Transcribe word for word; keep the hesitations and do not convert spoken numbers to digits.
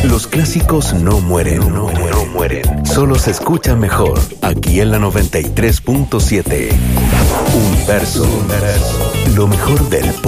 Los clásicos no mueren, no, no mueren. Solo se escuchan mejor aquí en la noventa y tres punto siete. Universo. Lo mejor del pop